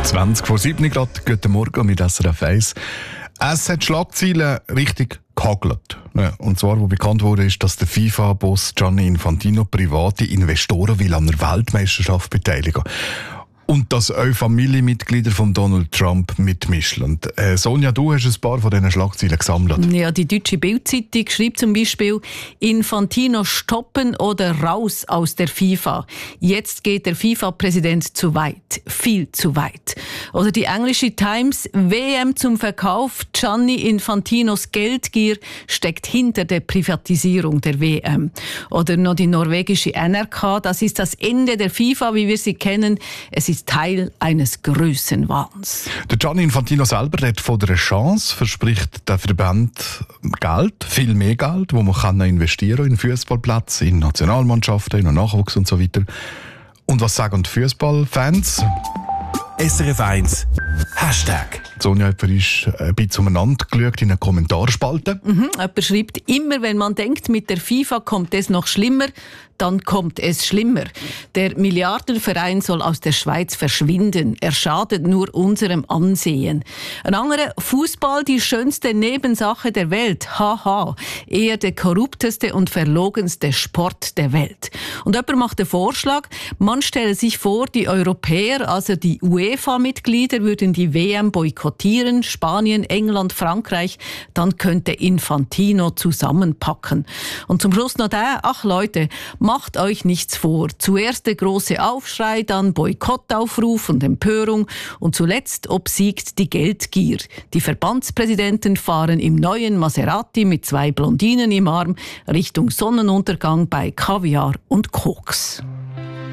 20 vor 7 Grad, guten Morgen mit SRF 1. Es hat Schlagzeilen richtig gehagelt. Ja, und zwar, wo bekannt wurde, ist, dass der FIFA-Boss Gianni Infantino private Investoren will an der Weltmeisterschaft beteiligen. Und dass auch Familienmitglieder von Donald Trump mitmischen. Und Sonja, du hast ein paar von diesen Schlagzeilen gesammelt. Ja, die deutsche Bild-Zeitung schreibt zum Beispiel: Infantino stoppen oder raus aus der FIFA. Jetzt geht der FIFA-Präsident zu weit. Viel zu weit. Oder die englische Times: WM zum Verkauf. Gianni Infantinos Geldgier steckt hinter der Privatisierung der WM. Oder noch die norwegische NRK: Das ist das Ende der FIFA, wie wir sie kennen. Es ist Teil eines Grössenwahns. Der Gianni Infantino selber redet von einer Chance, verspricht der Verband Geld, viel mehr Geld, wo man investieren kann in Fußballplätze, in Nationalmannschaften, in Nachwuchs und so weiter. Und was sagen die Fußballfans? SRF 1 Hashtag. Sonja, jemand ist ein bisschen umeinander geschaut in einer Kommentarspalte. Jemand schreibt: Immer wenn man denkt, mit der FIFA kommt es noch schlimmer, dann kommt es schlimmer. Der Milliardenverein soll aus der Schweiz verschwinden. Er schadet nur unserem Ansehen. Ein anderer: Fußball, die schönste Nebensache der Welt. Haha. Eher der korrupteste und verlogenste Sport der Welt. Und jemand macht den Vorschlag: Man stelle sich vor, die Europäer, also die UEFA-Mitglieder, würden die WM boykottieren. Spanien, England, Frankreich. Dann könnte Infantino zusammenpacken. Und zum Schluss noch der: Ach Leute, macht euch nichts vor. Zuerst der große Aufschrei, dann Boykottaufruf und Empörung und zuletzt obsiegt die Geldgier. Die Verbandspräsidenten fahren im neuen Maserati mit 2 Blondinen im Arm Richtung Sonnenuntergang bei Kaviar und Koks.